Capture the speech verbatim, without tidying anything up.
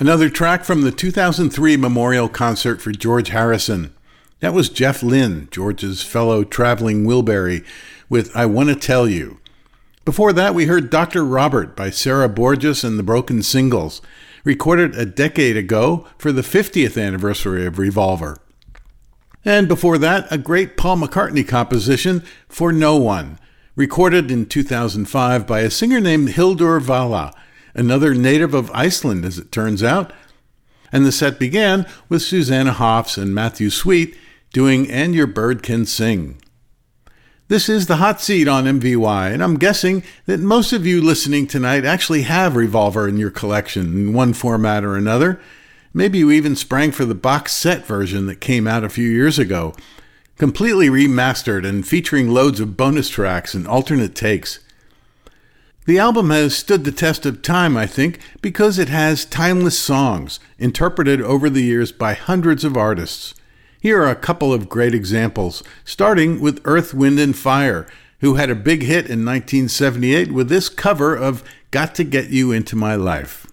Another track from the two thousand three memorial concert for George Harrison. That was Jeff Lynne, George's fellow traveling Wilbury, with I Wanna Tell You. Before that, we heard Doctor Robert by Sarah Borges and the Broken Singles, recorded a decade ago for the fiftieth anniversary of Revolver. And before that, a great Paul McCartney composition, For No One, recorded in two thousand five by a singer named Hildur Vala, another native of Iceland, as it turns out. And the set began with Susanna Hoffs and Matthew Sweet doing And Your Bird Can Sing. This is The Hot Seat on M V Y, and I'm guessing that most of you listening tonight actually have Revolver in your collection in one format or another. Maybe you even sprang for the box set version that came out a few years ago, completely remastered and featuring loads of bonus tracks and alternate takes. The album has stood the test of time, I think, because it has timeless songs interpreted over the years by hundreds of artists. Here are a couple of great examples, starting with Earth, Wind and Fire, who had a big hit in nineteen seventy-eight with this cover of Got to Get You Into My Life.